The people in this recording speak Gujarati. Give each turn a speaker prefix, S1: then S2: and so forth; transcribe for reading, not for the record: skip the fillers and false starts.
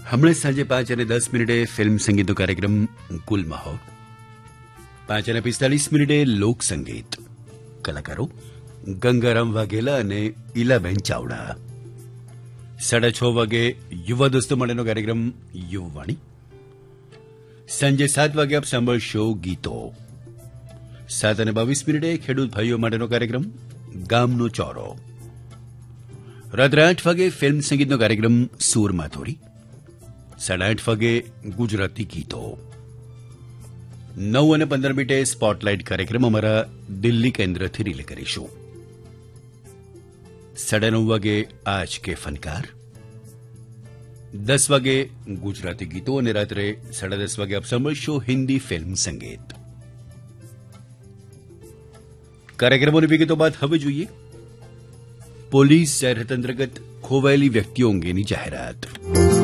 S1: હમણાં સાંજે 5:10 ફિલ્મ સંગીતનો કાર્યક્રમ ગુલમાં હો. 5:45 લોક સંગીત. કલાકારો ગંગારામ વાઘેલા અને ઈલાબેન ચાવડા. 6:30 વાગે યુવા દોસ્તો માટેનો કાર્યક્રમ યુવવાણી. સાંજે 7 વાગે આપ સાંભળશો ગીતો. 7:22 ખેડૂત ભાઈઓ માટેનો કાર્યક્રમ ગામનો ચોરો. રાત્રે 8 વાગે ફિલ્મ સંગીતનો કાર્યક્રમ સૂર માથોરી. 8:30 વાગે ગુજરાતી ગીતો. 9:15 સ્પોટલાઇટ કાર્યક્રમ અમારા દિલ્હી કેન્દ્રથી રિલે કરીશું. 9:30 વાગે આજ કે ફનકાર. 10 વાગે ગુજરાતી ગીતો અને રાત્રે 10:30 વાગે આપ સાંભળશો હિન્દી ફિલ્મ સંગીત. કાર્યક્રમોની વિગતો બાદ હવે જોઈએ પોલીસ જાહેરાત અંતર્ગત ખોવાયેલી વ્યક્તિઓ અંગેની જાહેરાત.